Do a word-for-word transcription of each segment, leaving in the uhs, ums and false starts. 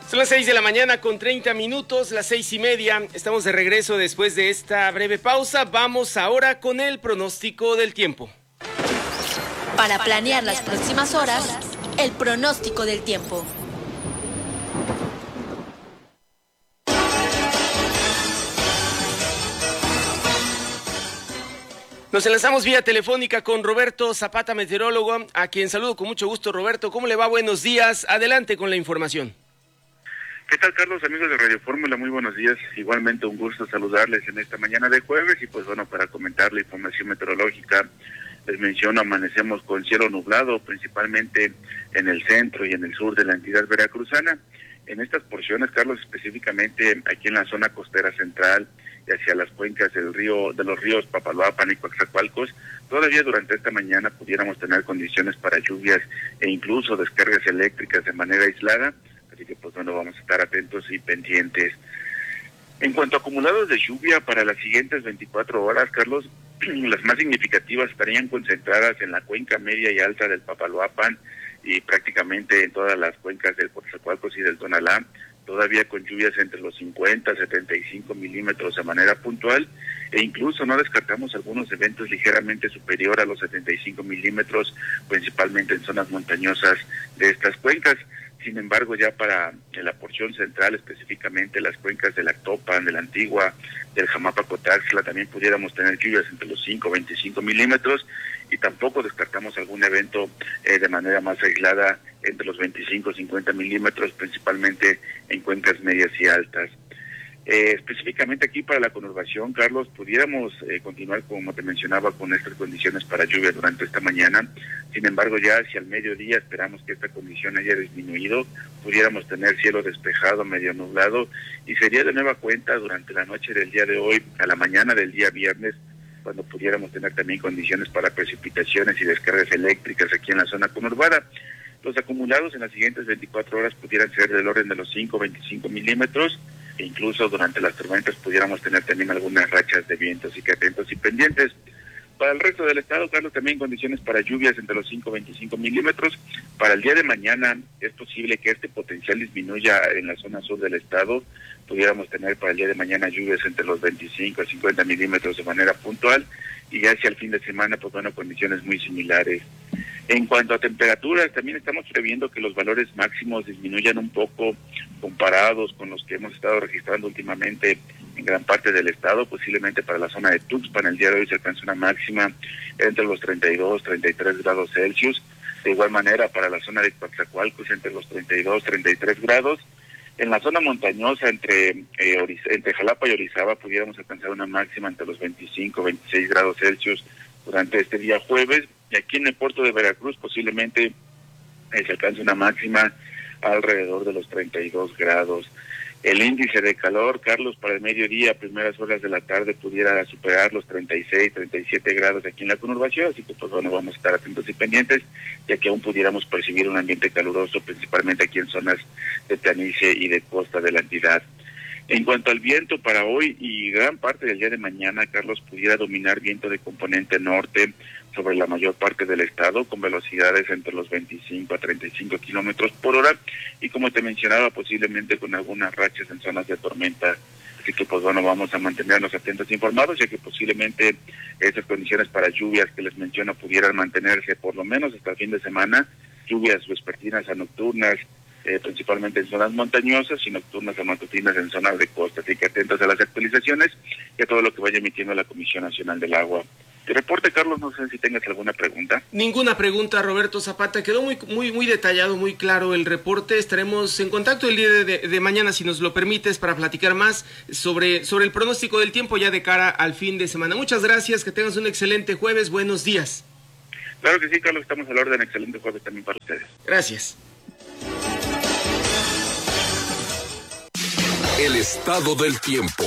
Son las seis de la mañana con treinta minutos, las seis y media. Estamos de regreso después de esta breve pausa. Vamos ahora con el pronóstico del tiempo. Para planear las próximas horas, el pronóstico del tiempo. Nos enlazamos vía telefónica con Roberto Zapata, meteorólogo, a quien saludo con mucho gusto. Roberto, ¿cómo le va? Buenos días. Adelante con la información. ¿Qué tal, Carlos? Amigos de Radio Fórmula, muy buenos días. Igualmente un gusto saludarles en esta mañana de jueves y pues bueno, para comentar la información meteorológica, les menciono, amanecemos con cielo nublado, principalmente en el centro y en el sur de la entidad veracruzana. En estas porciones, Carlos, específicamente aquí en la zona costera central y hacia las cuencas del río, de los ríos Papaloapan y Coatzacoalcos, todavía durante esta mañana pudiéramos tener condiciones para lluvias e incluso descargas eléctricas de manera aislada. Así que pues bueno, vamos a estar atentos y pendientes. En cuanto a acumulados de lluvia para las siguientes veinticuatro horas, Carlos, las más significativas estarían concentradas en la cuenca media y alta del Papaloapan y prácticamente en todas las cuencas del Coatzacoalcos y del Tonalá, todavía con lluvias entre los cincuenta a setenta y cinco milímetros de manera puntual, e incluso no descartamos algunos eventos ligeramente superior a los setenta y cinco milímetros, principalmente en zonas montañosas de estas cuencas. Sin embargo, ya para la porción central, específicamente las cuencas del Actopan, de la Antigua, del Jamapa-Cotaxtla, también pudiéramos tener lluvias entre los cinco a veinticinco milímetros, y tampoco descartamos algún evento eh, de manera más aislada entre los veinticinco a cincuenta milímetros, principalmente en cuencas medias y altas. Eh, específicamente aquí para la conurbación, Carlos, pudiéramos eh, continuar, como te mencionaba, con estas condiciones para lluvia durante esta mañana. Sin embargo, ya hacia el mediodía esperamos que esta condición haya disminuido, pudiéramos tener cielo despejado, medio nublado, y sería de nueva cuenta durante la noche del día de hoy a la mañana del día viernes, cuando pudiéramos tener también condiciones para precipitaciones y descargas eléctricas aquí en la zona conurbada. Los acumulados en las siguientes veinticuatro horas pudieran ser del orden de los cinco a veinticinco milímetros, e incluso durante las tormentas pudiéramos tener también algunas rachas de viento, así que atentos y pendientes. Para el resto del estado, Carlos, también condiciones para lluvias entre los cinco a veinticinco milímetros. Para el día de mañana es posible que este potencial disminuya en la zona sur del estado. Pudiéramos tener para el día de mañana lluvias entre los veinticinco a cincuenta milímetros de manera puntual, y ya hacia el fin de semana, pues bueno, condiciones muy similares. En cuanto a temperaturas, también estamos previendo que los valores máximos disminuyan un poco comparados con los que hemos estado registrando últimamente en gran parte del estado. Posiblemente para la zona de Tuxpan el día de hoy se alcanza una máxima entre los treinta y dos, treinta y tres grados Celsius. De igual manera para la zona de Coatzacoalcos entre los treinta y dos, treinta y tres grados. En la zona montañosa entre eh, Oriz- entre Jalapa y Orizaba pudiéramos alcanzar una máxima entre los veinticinco, veintiséis grados Celsius durante este día jueves. Y aquí en el puerto de Veracruz posiblemente eh, se alcance una máxima alrededor de los treinta y dos grados. El índice de calor, Carlos, para el mediodía, primeras horas de la tarde, pudiera superar los treinta y seis, treinta y siete grados aquí en la conurbación, así que pues bueno, vamos a estar atentos y pendientes, ya que aún pudiéramos percibir un ambiente caluroso, principalmente aquí en zonas de planicie y de costa de la entidad. En cuanto al viento, para hoy y gran parte del día de mañana, Carlos, pudiera dominar viento de componente norte sobre la mayor parte del estado, con velocidades entre los veinticinco a treinta y cinco kilómetros por hora, y como te mencionaba, posiblemente con algunas rachas en zonas de tormenta. Así que pues bueno, vamos a mantenernos atentos e informados, ya que posiblemente esas condiciones para lluvias que les menciono pudieran mantenerse por lo menos hasta el fin de semana, lluvias vespertinas a nocturnas, Eh, principalmente en zonas montañosas y nocturnas a matutinas en zonas de costa. Así que atentos a las actualizaciones y a todo lo que vaya emitiendo la Comisión Nacional del Agua. Te reporte, Carlos, no sé si tengas alguna pregunta. Ninguna pregunta, Roberto Zapata. Quedó muy muy muy detallado, muy claro el reporte. Estaremos en contacto el día de, de, de mañana, si nos lo permites, para platicar más sobre, sobre el pronóstico del tiempo ya de cara al fin de semana. Muchas gracias, que tengas un excelente jueves. Buenos días. Claro que sí, Carlos, estamos a la orden. Excelente jueves también para ustedes. Gracias. El estado del tiempo.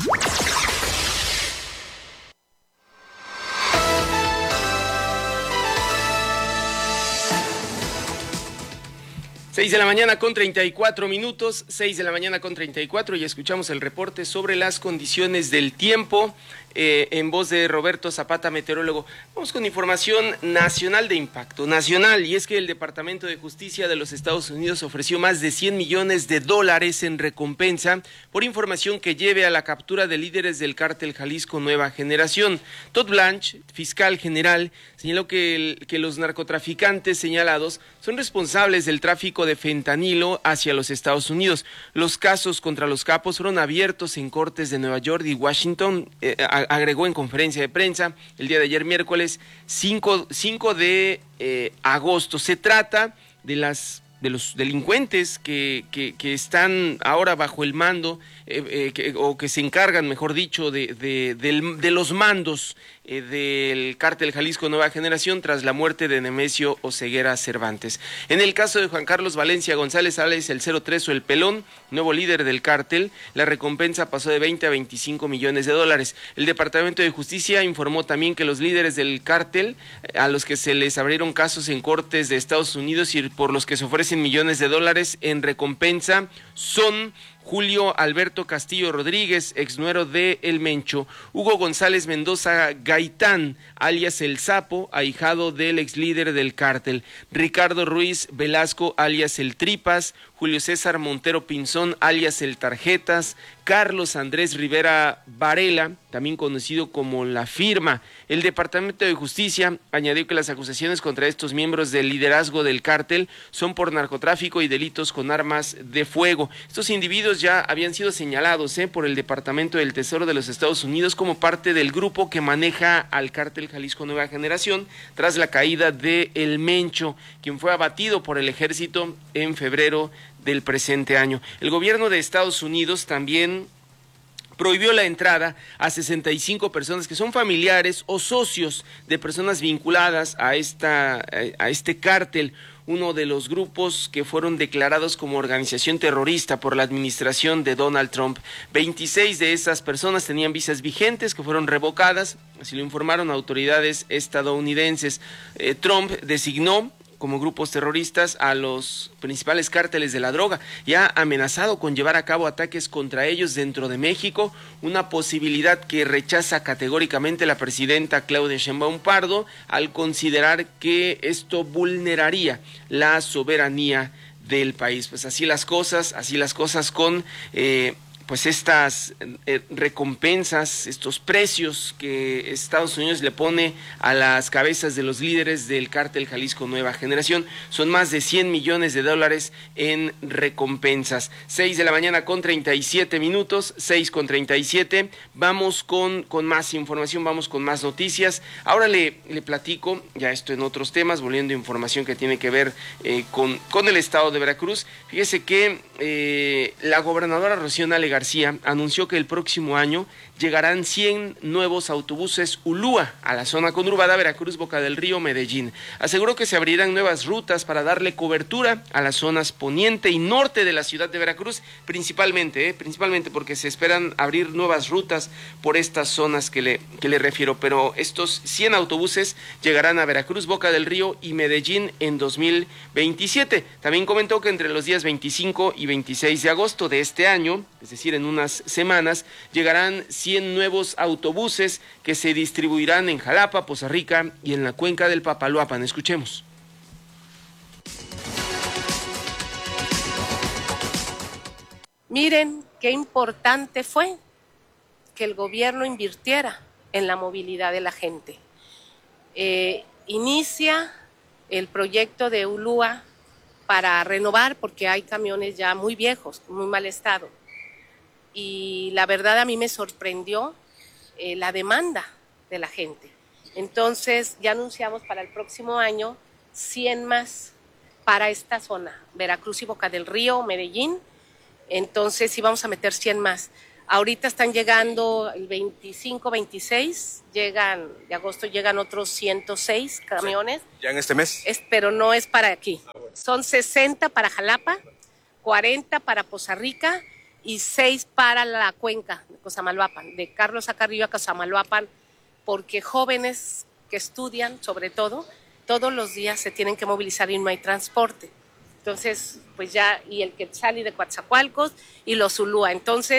Seis de la mañana con treinta y cuatro minutos, seis de la mañana con treinta y cuatro, y escuchamos el reporte sobre las condiciones del tiempo eh, en voz de Roberto Zapata, meteorólogo. Vamos con información nacional de impacto, nacional, y es que el Departamento de Justicia de los Estados Unidos ofreció más de cien millones de dólares en recompensa por información que lleve a la captura de líderes del cártel Jalisco Nueva Generación. Todd Blanche, fiscal general, señaló que, el, que los narcotraficantes señalados son responsables del tráfico de fentanilo hacia los Estados Unidos. Los casos contra los capos fueron abiertos en cortes de Nueva York y Washington, eh, agregó en conferencia de prensa el día de ayer miércoles cinco de eh, agosto. Se trata de las de los delincuentes que, que, que están ahora bajo el mando eh, eh, que, o que se encargan, mejor dicho, de, de, de, de los mandos eh, del cártel Jalisco Nueva Generación tras la muerte de Nemesio Oseguera Cervantes. En el caso de Juan Carlos Valencia González, alias el cero tres o el Pelón, nuevo líder del cártel, la recompensa pasó de veinte a veinticinco millones de dólares. El Departamento de Justicia informó también que los líderes del cártel, a los que se les abrieron casos en cortes de Estados Unidos y por los que se ofrecen millones de dólares en recompensa, son Julio Alberto Castillo Rodríguez, exnuero de El Mencho; Hugo González Mendoza Gaitán, alias El Sapo, ahijado del ex líder del cártel; Ricardo Ruiz Velasco, alias El Tripas; Julio César Montero Pinzón, alias El Tarjetas; Carlos Andrés Rivera Varela, también conocido como La Firma. El Departamento de Justicia añadió que las acusaciones contra estos miembros del liderazgo del cártel son por narcotráfico y delitos con armas de fuego. Estos individuos ya habían sido señalados eh, por el Departamento del Tesoro de los Estados Unidos como parte del grupo que maneja al cártel Jalisco Nueva Generación tras la caída de El Mencho, quien fue abatido por el ejército en febrero del presente año. El gobierno de Estados Unidos también prohibió la entrada a sesenta y cinco personas que son familiares o socios de personas vinculadas a esta a este cártel, uno de los grupos que fueron declarados como organización terrorista por la administración de Donald Trump. veintiséis de esas personas tenían visas vigentes que fueron revocadas, así lo informaron autoridades estadounidenses. Eh, Trump designó como grupos terroristas a los principales cárteles de la droga y ha amenazado con llevar a cabo ataques contra ellos dentro de México, una posibilidad que rechaza categóricamente la presidenta Claudia Sheinbaum Pardo al considerar que esto vulneraría la soberanía del país. Pues así las cosas, así las cosas con eh, pues estas eh, recompensas, estos precios que Estados Unidos le pone a las cabezas de los líderes del cártel Jalisco Nueva Generación. Son más de cien millones de dólares en recompensas. seis de la mañana con treinta y siete minutos, seis con treinta y siete. Vamos con, con más información, vamos con más noticias. Ahora le, le platico, ya esto en otros temas, volviendo a información que tiene que ver eh, con, con el estado de Veracruz. Fíjese que eh, la gobernadora Rocío Nale García anunció que el próximo año llegarán cien nuevos autobuses Ulúa a la zona conurbada Veracruz, Boca del Río, Medellín. Aseguró que se abrirán nuevas rutas para darle cobertura a las zonas poniente y norte de la ciudad de Veracruz, principalmente, eh, principalmente porque se esperan abrir nuevas rutas por estas zonas que le, que le refiero, pero estos cien autobuses llegarán a Veracruz, Boca del Río y Medellín en dos mil veintisiete. También comentó que entre los días veinticinco y veintiséis de agosto de este año, es decir, en unas semanas, llegarán cien nuevos autobuses que se distribuirán en Jalapa, Poza Rica y en la cuenca del Papaloapan. Escuchemos. Miren qué importante fue que el gobierno invirtiera en la movilidad de la gente. Eh, inicia el proyecto de Ulúa para renovar, porque hay camiones ya muy viejos, muy mal estado. Y la verdad a mí me sorprendió eh, la demanda de la gente. Entonces ya anunciamos para el próximo año cien más para esta zona, Veracruz y Boca del Río, Medellín. Entonces sí vamos a meter cien más. Ahorita están llegando el veinticinco, veintiséis, llegan, de agosto llegan otros ciento seis camiones. ¿Ya en este mes? Es, pero no es para aquí. Son sesenta para Jalapa, cuarenta para Poza Rica y seis para la cuenca de Cosamaloapan, de Carlos Acarrillo a Cosamaloapan, porque jóvenes que estudian, sobre todo, todos los días se tienen que movilizar y no hay transporte. Entonces, pues ya, y el Quetzali de Coatzacoalcos y los Ulúa. Entonces,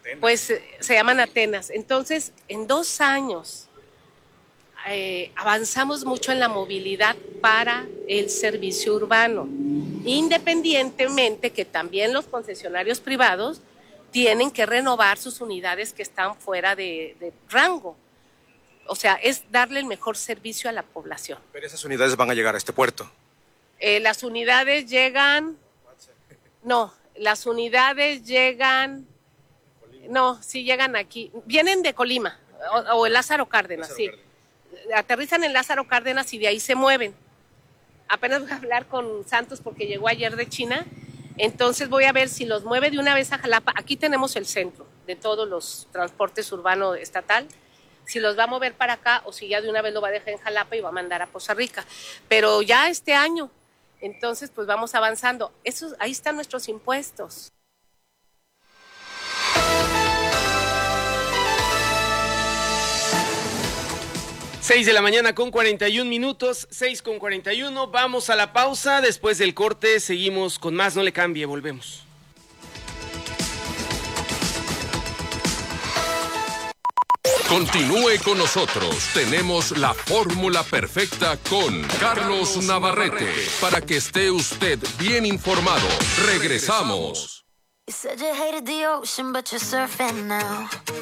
pues se llaman Atenas. Entonces, en dos años eh, avanzamos mucho en la movilidad para el servicio urbano, independientemente que también los concesionarios privados tienen que renovar sus unidades que están fuera de, de rango. O sea, es darle el mejor servicio a la población. Pero esas unidades van a llegar a este puerto. Eh, las unidades llegan... No, las unidades llegan... No, sí llegan aquí. Vienen de Colima o, o el Lázaro Cárdenas, Lázaro sí. Cárdenas. Aterrizan en Lázaro Cárdenas y de ahí se mueven. Apenas voy a hablar con Santos porque llegó ayer de China. Entonces voy a ver si los mueve de una vez a Jalapa. Aquí tenemos el centro de todos los transportes urbanos estatal. Si los va a mover para acá o si ya de una vez lo va a dejar en Jalapa y va a mandar a Poza Rica. Pero ya este año, entonces pues vamos avanzando. Eso, ahí están nuestros impuestos. seis de la mañana con cuarenta y un minutos, seis con cuarenta y uno. Vamos a la pausa. Después del corte seguimos con más. No le cambie, volvemos. Continúe con nosotros. Tenemos la fórmula perfecta con Carlos Navarrete para que esté usted bien informado. Regresamos.